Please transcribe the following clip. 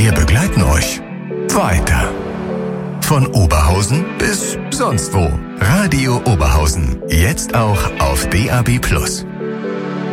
Wir begleiten euch weiter. Von Oberhausen bis sonst wo. Radio Oberhausen. Jetzt auch auf DAB+.